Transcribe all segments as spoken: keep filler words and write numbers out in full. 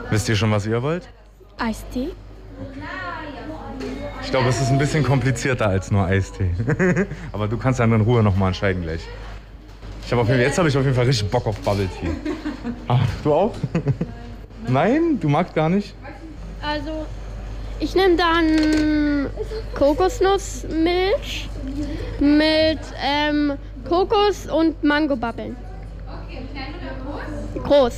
Wisst ihr schon, was ihr wollt? Eistee. Ich glaube, es ist ein bisschen komplizierter als nur Eistee. Aber du kannst dann in Ruhe nochmal entscheiden gleich. Ich habe auf jeden Fall, jetzt habe ich auf jeden Fall richtig Bock auf Bubble Tea. Ah, du auch? Nein, du magst gar nicht? Also, ich nehme dann Kokosnussmilch mit ähm, Kokos und Mangobabbeln. Okay, klein oder groß? Groß.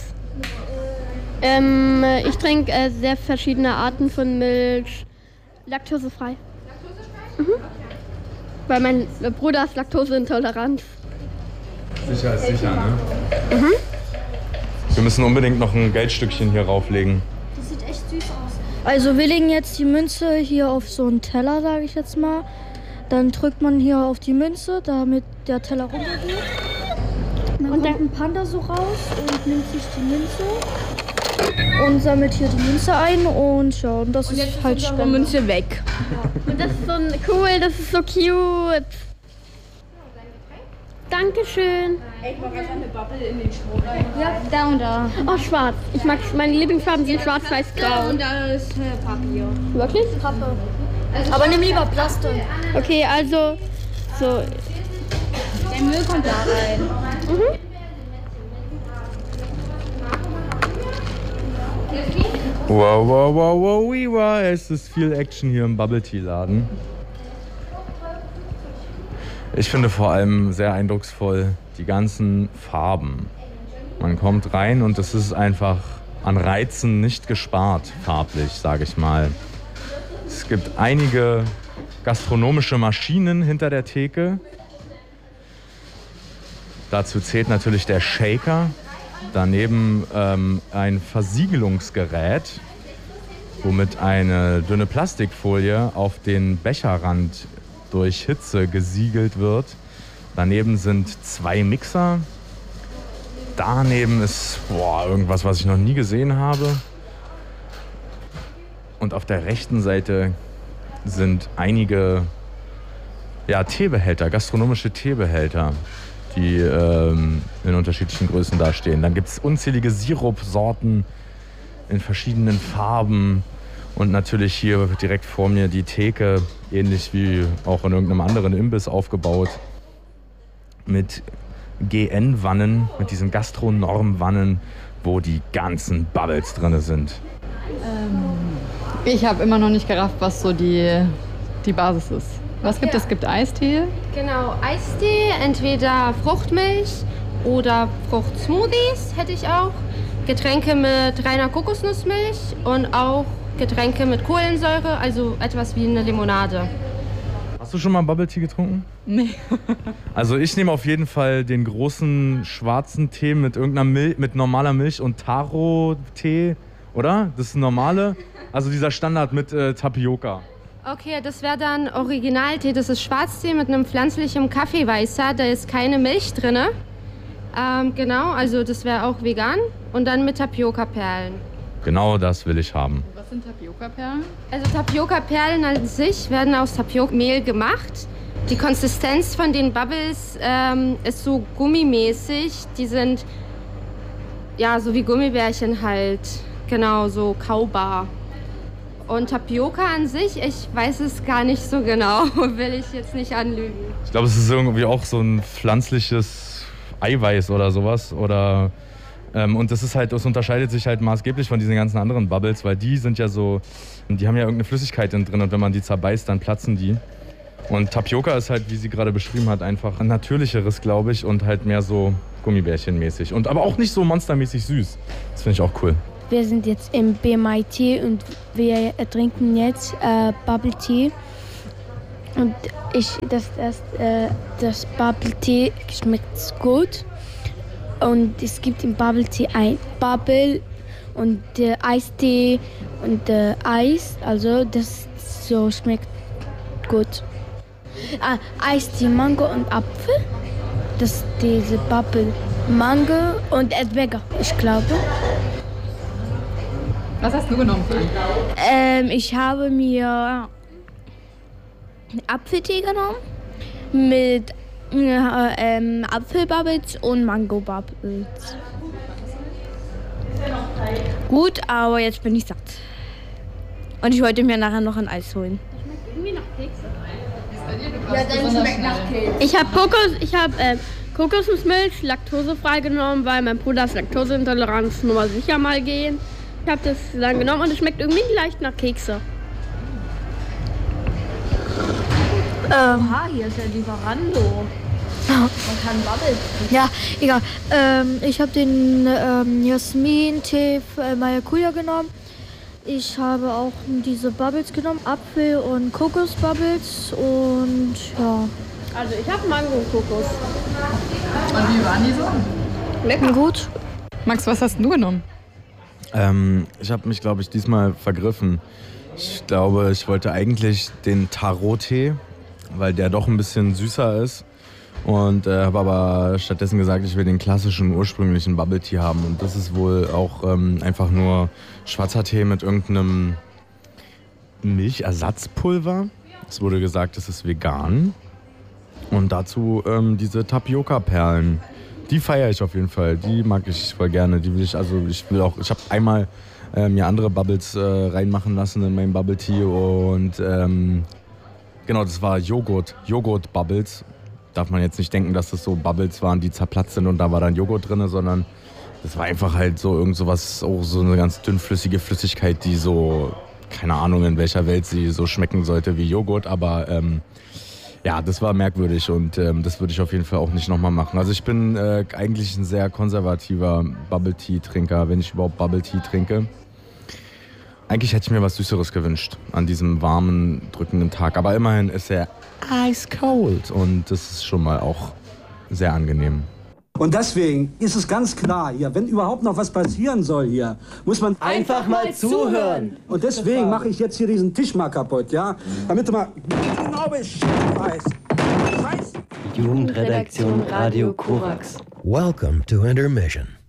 Ähm, ich trinke äh, sehr verschiedene Arten von Milch. Laktosefrei. Laktosefrei? Mhm. Weil mein Bruder ist laktoseintolerant. Sicher ist sicher, ne? Mhm. Wir müssen unbedingt noch ein Geldstückchen hier rauflegen. Das sieht echt süß aus. Also wir legen jetzt die Münze hier auf so einen Teller, sage ich jetzt mal. Dann drückt man hier auf die Münze, damit der Teller runtergeht. Dann Und kommt dann ein Panda so raus und nimmt sich die Münze und sammelt hier die Münze ein und ja, und das Und ist jetzt ist halt unsere Spende. Münze weg. Und das ist so ein, cool, das ist so cute. Dankeschön. Ich mache einfach eine Bubble in den Strom rein. Ja, da und da. Oh, schwarz. Ich mag, meine Lieblingsfarben sind schwarz, weiß, grau. Und da ist äh, Papier. Wirklich? Pappe. Aber nimm lieber Plastik. Okay, also so. Der Müll kommt da rein. Mhm. Wow, wow, wow, wow, wow, es ist viel Action hier im Bubble Tea Laden. Ich finde vor allem sehr eindrucksvoll die ganzen Farben. Man kommt rein und es ist einfach an Reizen nicht gespart, farblich, sage ich mal. Es gibt einige gastronomische Maschinen hinter der Theke. Dazu zählt natürlich der Shaker. Daneben ähm, ein Versiegelungsgerät, womit eine dünne Plastikfolie auf den Becherrand durch Hitze gesiegelt wird. Daneben sind zwei Mixer. Daneben ist boah, irgendwas, was ich noch nie gesehen habe. Und auf der rechten Seite sind einige ja, Teebehälter, gastronomische Teebehälter, die ähm, in unterschiedlichen Größen dastehen. Dann gibt es unzählige Sirupsorten in verschiedenen Farben. Und natürlich hier direkt vor mir die Theke, ähnlich wie auch in irgendeinem anderen Imbiss aufgebaut, mit G N-Wannen, mit diesen Gastronorm-Wannen, wo die ganzen Bubbles drin sind. Ähm, ich habe immer noch nicht gerafft, was so die, die Basis ist. Was gibt es? Es gibt Eistee. Genau, Eistee, entweder Fruchtmilch oder Fruchtsmoothies hätte ich auch. Getränke mit reiner Kokosnussmilch und auch Getränke mit Kohlensäure, also etwas wie eine Limonade. Hast du schon mal Bubble Tea getrunken? Nee. Also ich nehme auf jeden Fall den großen schwarzen Tee mit irgendeiner Milch, mit normaler Milch und Taro-Tee, oder? Das ist ein normale. Also dieser Standard mit äh, Tapioca. Okay, das wäre dann Originaltee. Das ist Schwarztee mit einem pflanzlichen Kaffeeweißer. Da ist keine Milch drin. Ähm, genau, also das wäre auch vegan. Und dann mit Tapioca-Perlen. Genau das will ich haben. Was sind Tapioca-Perlen? Also Tapioca-Perlen an sich werden aus Tapioca-Mehl gemacht. Die Konsistenz von den Bubbles ähm, ist so gummimäßig. Die sind ja so wie Gummibärchen halt. Genau, so kaubar. Und Tapioca an sich, ich weiß es gar nicht so genau, will ich jetzt nicht anlügen. Ich glaube, es ist irgendwie auch so ein pflanzliches Eiweiß oder sowas. Oder, ähm, und das ist halt, das unterscheidet sich halt maßgeblich von diesen ganzen anderen Bubbles, weil die sind ja so, die haben ja irgendeine Flüssigkeit drin und wenn man die zerbeißt, dann platzen die. Und Tapioca ist halt, wie sie gerade beschrieben hat, einfach ein natürlicheres, glaube ich, und halt mehr so Gummibärchenmäßig. Und aber auch nicht so monstermäßig süß. Das finde ich auch cool. Wir sind jetzt im B M I T und wir trinken jetzt äh, Bubble Tea. Und ich, das, das, äh, das Bubble Tea schmeckt gut. Und es gibt im Bubble Tea ein Bubble und äh, Eistee und äh, Eis. Also das so schmeckt gut. Ah, Eistee, Mango und Apfel. Das ist diese Bubble. Mango und Erdbeer, ich glaube. Was hast du genommen? Ähm, ich habe mir Apfeltee genommen mit äh, ähm, Apfelbubbles und Mango-Bubbles. gut, aber jetzt bin ich satt. Und ich wollte mir nachher noch ein Eis holen. Irgendwie nach Kekse. Ja, dann schmeckt nach Kekse. Ich habe Kokos, ich habe äh, Kokosnussmilch laktosefrei genommen, weil mein Bruder ist Laktoseintoleranz, nur mal sicher mal gehen. Ich habe das dann genommen und es schmeckt irgendwie leicht nach Kekse. Ähm, Aha, hier ist ja Lieferando. Man kann Bubbles trinken. Ja, egal. Ähm, ich habe den ähm, Jasmin-Tee äh, Maracuja genommen. Ich habe auch diese Bubbles genommen, Apfel- und Kokos-Bubbles und ja. Also ich habe Mango und Kokos. Und wie waren die so? Lecker. Gut. Max, was hast du genommen? Ähm, ich habe mich, glaube ich, diesmal vergriffen. Ich glaube, ich wollte eigentlich den Tarot-Tee, weil der doch ein bisschen süßer ist. Und äh, habe aber stattdessen gesagt, ich will den klassischen, ursprünglichen Bubble Tea haben. Und das ist wohl auch ähm, einfach nur schwarzer Tee mit irgendeinem Milchersatzpulver. Es wurde gesagt, es ist vegan. Und dazu ähm, diese Tapioca-Perlen. Die feiere ich auf jeden Fall. Die mag ich voll gerne. Die will ich, also ich will auch, ich habe einmal äh, mir andere Bubbles äh, reinmachen lassen in meinen Bubble Tea. Und ähm, genau, das war Joghurt, Joghurt-Bubbles. Darf man jetzt nicht denken, dass das so Bubbles waren, die zerplatzt sind und da war dann Joghurt drin, sondern das war einfach halt so irgend sowas, auch so eine ganz dünnflüssige Flüssigkeit, die so, keine Ahnung in welcher Welt sie so schmecken sollte wie Joghurt, aber ähm, ja, das war merkwürdig und ähm, das würde ich auf jeden Fall auch nicht nochmal machen. Also ich bin äh, eigentlich ein sehr konservativer Bubble-Tea-Trinker, wenn ich überhaupt Bubble-Tea trinke. Eigentlich hätte ich mir was Süßeres gewünscht an diesem warmen, drückenden Tag, aber immerhin ist er ice cold und das ist schon mal auch sehr angenehm. Und deswegen ist es ganz klar hier, wenn überhaupt noch was passieren soll hier, muss man einfach mal zuhören. Und deswegen mache ich jetzt hier diesen Tisch mal kaputt, ja? Damit du mal genau Bescheid weißt. Scheiße. Jugendredaktion Radio Korax. Welcome to Intermission.